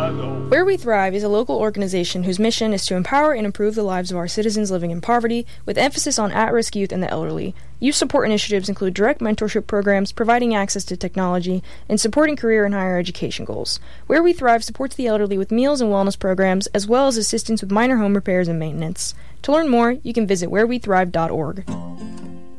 Where We Thrive is a local organization whose mission is to empower and improve the lives of our citizens living in poverty, with emphasis on at-risk youth and the elderly. Youth support initiatives include direct mentorship programs, providing access to technology, and supporting career and higher education goals. Where We Thrive supports the elderly with meals and wellness programs, as well as assistance with minor home repairs and maintenance. To learn more, you can visit wherewethrive.org.